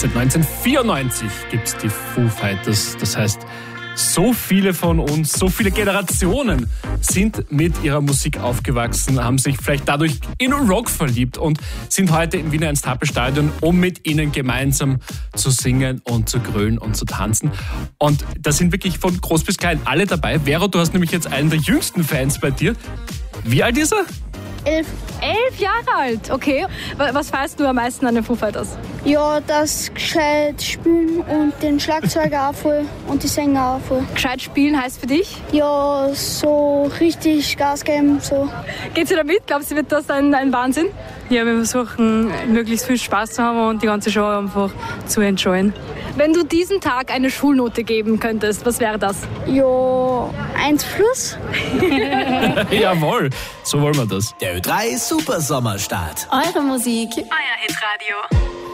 Seit 1994 gibt es die Foo Fighters. Das heißt, so viele von uns, so viele Generationen sind mit ihrer Musik aufgewachsen, haben sich vielleicht dadurch in Rock verliebt und sind heute im Wiener Ernst-Happel-Stadion, um mit ihnen gemeinsam zu singen und zu grölen und zu tanzen. Und da sind wirklich von groß bis klein alle dabei. Vero, du hast nämlich jetzt einen der jüngsten Fans bei dir. Wie alt ist er? 11. 11 Jahre alt, okay. Was feierst du am meisten an den Foo Fighters? Ja, das gescheit spielen und den Schlagzeuger auch voll und die Sänger auch voll. Gescheit spielen heißt für dich? Ja, so richtig Gas geben, so. Geht's dir damit? Glaubst du, wird das ein Wahnsinn? Ja, wir versuchen, möglichst viel Spaß zu haben und die ganze Show einfach zu enjoyen. Wenn du diesen Tag eine Schulnote geben könntest, was wäre das? Ja, 1+. Jawohl, so wollen wir das. Der Ö3 Super Sommerstart. Eure Musik. Euer Hitradio.